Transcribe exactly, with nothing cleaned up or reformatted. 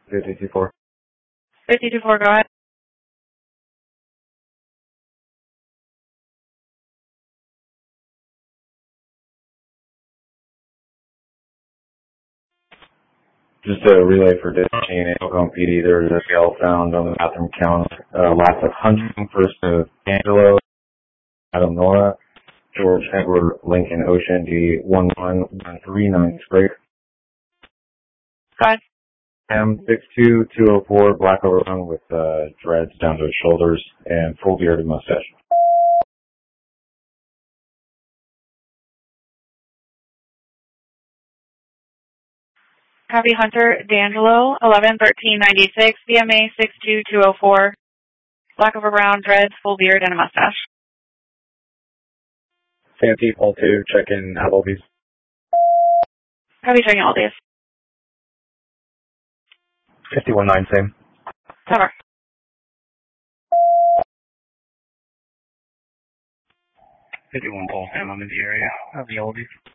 fifty-two four. fifty-two four, go ahead. Just a relay for dispatching in Oklahoma P D. There was a scale found on the bathroom counter. Uh, lots of hunting, first of Angelo, Adam Nora, George Edward Lincoln Ocean, D one one one three nine break. Go ahead. M six two two oh four, black overhung with uh, dreads down to his shoulders and full beard and mustache. Copy Hunter D'Angelo, eleven thirteen ninety-six, B M A six two two oh four, black over brown, dreads, full beard, and a mustache. Santee, Paul two, check in Applebee's. Copy checking all these. fifty-one nine, same. Cover. fifty-one Paul, I'm in the area of the Applebee's.